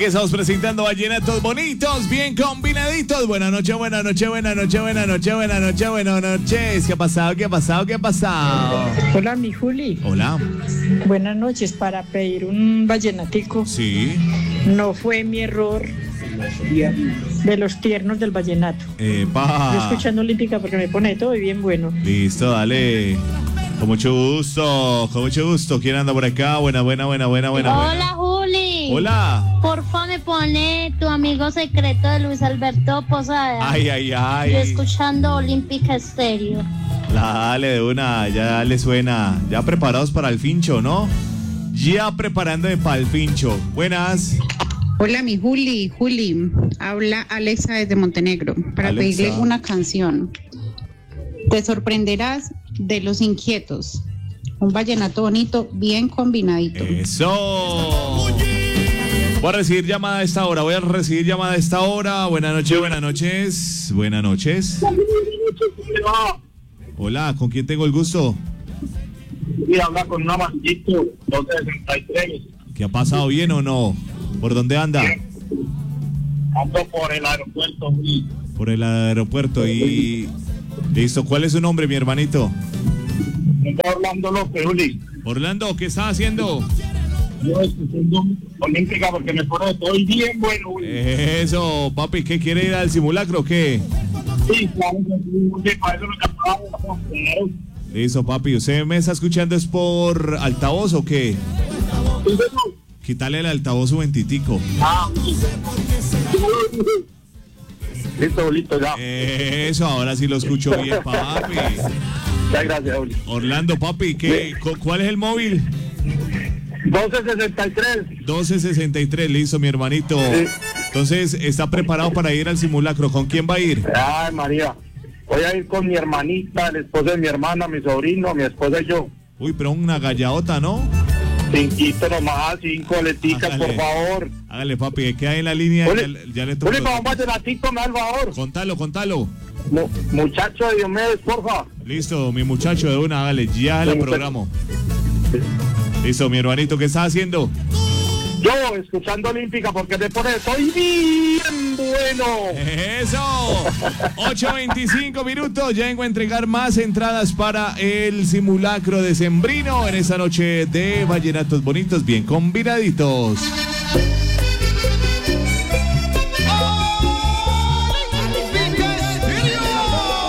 Aquí estamos presentando vallenatos bonitos, bien combinaditos. Buenas noches, buenas noches, buenas noches, buenas noches, buenas noches, buenas noches. ¿Qué ha pasado? ¿Qué ha pasado? ¿Qué ha pasado? Hola, mi Juli. Hola. Buenas noches. Para pedir un vallenatico. Sí. No fue mi error de los tiernos del vallenato. Epa. Estoy escuchando Olímpica porque me pone todo bien bueno. Listo, dale. Con mucho gusto, con mucho gusto. ¿Quién anda por acá? Buena. Hola, Juli. Hola. Porfa, me pone tu amigo secreto de Luis Alberto Posada. Ay. Yo escuchando Olímpica Estéreo. Dale de una, ya le suena. Ya preparados para el fincho, ¿no? Ya preparándome para el fincho. Buenas. Hola, mi Juli. Habla Alexa desde Montenegro para Alexa. pedirle una canción. Te sorprenderás de Los Inquietos. Un vallenato bonito, bien combinadito. Eso. Voy a recibir llamada a esta hora. Buenas noches. Buenas noches. Hola, ¿con quién tengo el gusto? Mira, habla con un amarillito, 263. ¿Qué ha pasado? ¿Bien o no? ¿Por dónde anda? Ando por el aeropuerto, Juli. Por el aeropuerto y... Listo, ¿cuál es su nombre, mi hermanito? Ando Orlando López, Juli. Orlando, ¿qué estás haciendo? Yo escuchando Olímpica porque me pone todo bien bueno, Juli. Eso, papi, ¿qué quiere ir al simulacro o qué? Sí, claro, Juli, para eso me captaba. Listo, papi, ¿usted me está escuchando es por altavoz o qué? Quítale el altavoz un momentitico. Listo, ya. Eso, ahora sí lo escucho bien, papi. Ya, gracias, Juli. Orlando, papi, ¿cuál es el móvil? 1263. 1263, listo, mi hermanito. Sí. Entonces, ¿está preparado para ir al simulacro? ¿Con quién va a ir? Ay, María. Voy a ir con mi hermanita, la esposa de mi hermana, mi sobrino, mi esposa y yo. Uy, pero una gallaota, ¿no? 5 nomás, 5 leticas, Hágale. por favor. Hágale, papi, que queda en la línea. Juli, Ya le toco. Juli, vamos a hacer ratito, me da el favor. Contalo. Muchacho de Diomedes, porfa. Listo, mi muchacho, de una, hágale, ya la programo. Listo, mi hermanito, ¿qué estás haciendo? Yo, escuchando Olímpica, porque me pone, estoy bien bueno. Eso, 8:25 minutos, ya vengo a entregar más entradas para el simulacro decembrino en esta noche de vallenatos bonitos, bien combinaditos.